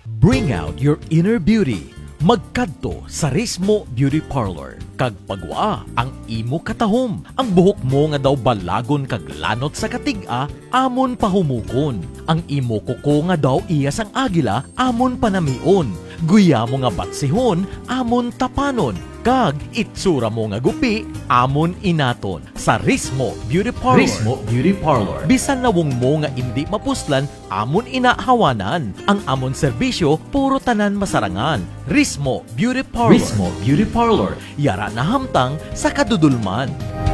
Bring out your inner beauty. Magkadto sa Rismo Beauty Parlor. Kag pagwa ang imo katahom. Ang buhok mo nga daw balagon kag lanot sa katiga, amon pahumukon. Ang imo kuko nga daw iyas ang agila, amon panamion. Guya mo nga batsihon, amon tapanon. Kag itsura mo nga gupi, amon inaton. Sa Rismo Beauty Parlor. Rismo Beauty Parlor. Bisan nawong mo nga indi mapuslan, amon inahawanan. Ang amon serbisyo, puro tanan masarangan. Rismo Beauty Parlor. Rismo Beauty Parlor. Yara na hamtang sa kadudulman.